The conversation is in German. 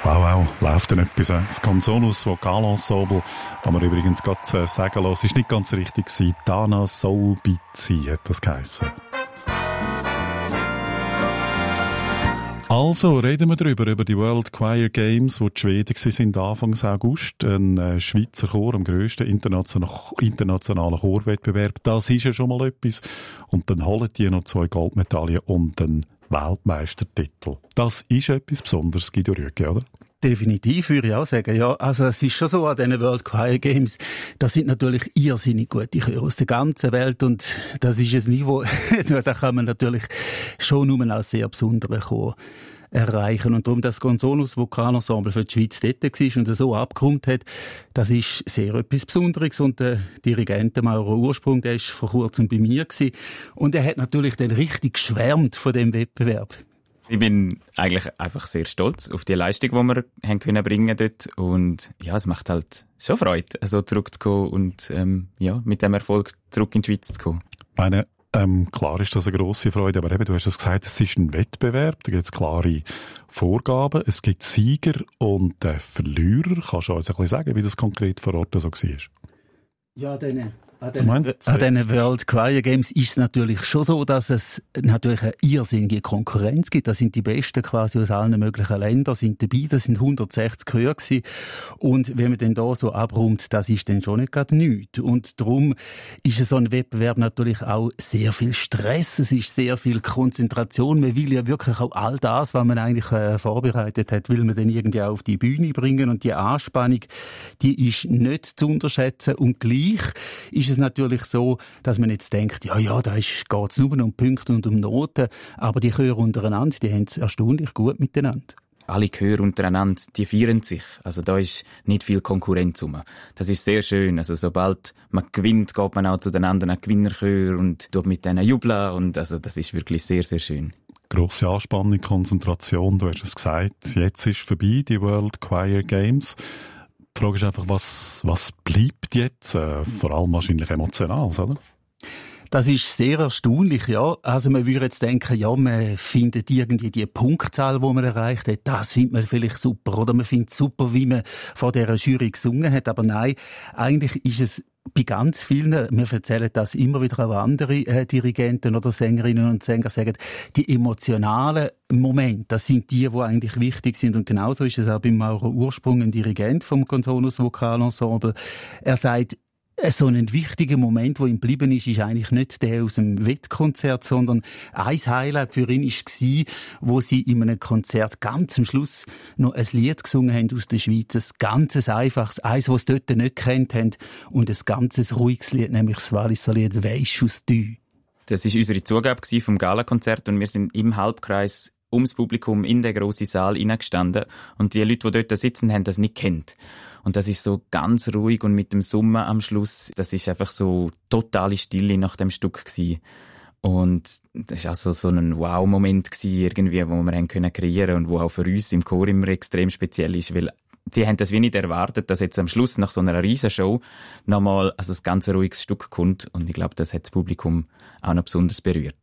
Wow, läuft denn etwas? Das Consonus Vocalensemble, haben wir übrigens gerade sagen lassen, ist nicht ganz richtig gewesen. Dana Solbizi hat das geheissen. Also, reden wir über die World Choir Games, wo die Schweden sind Anfang August. Ein Schweizer Chor, am grössten internationalen Chorwettbewerb. Das ist ja schon mal etwas. Und dann holen die noch 2 Goldmedaillen und einen Weltmeistertitel. Das ist etwas Besonderes, Guido Rüeggi, oder? Definitiv, würde ich auch sagen. Ja, also es ist schon so an diesen World Choir Games, da sind natürlich irrsinnig gute Chöre aus der ganzen Welt und das ist ein Niveau, da kann man natürlich schon nur als sehr besonderen Chor erreichen. Und darum, dass das Consonus Vocalensemble für die Schweiz dort war und so abgerundet hat, das ist sehr etwas Besonderes. Und der Dirigent Mauro Ursprung, der war vor kurzem bei mir gewesen. Und er hat natürlich dann richtig geschwärmt von dem Wettbewerb. Ich bin eigentlich einfach sehr stolz auf die Leistung, die wir haben können bringen dort. Und ja, es macht halt schon Freude, so zurückzukommen und mit dem Erfolg zurück in die Schweiz zu kommen. Klar ist das eine grosse Freude, aber eben, du hast es gesagt, es ist ein Wettbewerb, da gibt es klare Vorgaben, es gibt Sieger und Verlierer. Kannst du uns ein bisschen sagen, wie das konkret vor Ort so war? Ja, an diesen World Choir Games ist es natürlich schon so, dass es natürlich eine irrsinnige Konkurrenz gibt. Da sind die Besten quasi aus allen möglichen Ländern sind dabei. Das sind 160 Chöre gewesen. Und wenn man dann da so abrundet, das ist dann schon nicht gerade nichts. Und darum ist so ein Wettbewerb natürlich auch sehr viel Stress. Es ist sehr viel Konzentration. Man will ja wirklich auch all das, was man eigentlich vorbereitet hat, will man dann irgendwie auf die Bühne bringen. Und die Anspannung, die ist nicht zu unterschätzen. Und gleich ist es natürlich so, dass man jetzt denkt, da geht's nur um Punkte und um Noten, aber die Chöre untereinander, die haben es erstaunlich gut miteinander. Alle Chöre untereinander, die feiern sich. Also da ist nicht viel Konkurrenz rum. Das ist sehr schön. Also sobald man gewinnt, geht man auch zu den anderen Gewinnerchören und tut mit denen jubeln. Und also das ist wirklich sehr, sehr schön. Grosse Anspannung, Konzentration, du hast es gesagt. Jetzt ist vorbei, die World Choir Games. Die Frage ist einfach, was bleibt jetzt? Vor allem wahrscheinlich emotional, oder? Das ist sehr erstaunlich, ja. Also man würde jetzt denken, ja, man findet irgendwie die Punktzahl, die man erreicht hat, das findet man vielleicht super. Oder man findet super, wie man vor dieser Jury gesungen hat. Aber nein, eigentlich ist es bei ganz vielen, wir erzählen das immer wieder auch andere Dirigenten oder Sängerinnen und Sänger sagen, die emotionalen Momente, das sind die eigentlich wichtig sind. Und genauso ist es auch bei Mauro Ursprung, ein Dirigent vom Consonus Vocalensemble. Er sagt, so ein wichtiger Moment, der ihm geblieben ist eigentlich nicht der aus dem Wettkonzert, sondern ein Highlight für ihn war, wo sie in einem Konzert ganz am Schluss noch ein Lied gesungen haben aus der Schweiz. Ein ganzes einfaches, eins, das sie dort nicht gekannt haben, und ein ganzes ruhiges Lied, nämlich das Walliser Lied «Weisst aus Dü». Das war unsere Zugabe vom Galakonzert und wir sind im Halbkreis ums Publikum in den grossen Saal hineingestanden und die Leute, die dort sitzen, haben das nicht gekannt. Und das ist so ganz ruhig und mit dem Summen am Schluss, das ist einfach so totale Stille nach dem Stück gewesen. Und das war auch so ein Wow-Moment gewesen, irgendwie, wo wir haben können kreieren und wo auch für uns im Chor immer extrem speziell ist, weil sie haben das wie nicht erwartet, dass jetzt am Schluss nach so einer Riesenshow nochmal ein ganz ruhiges Stück kommt und ich glaube, das hat das Publikum auch noch besonders berührt.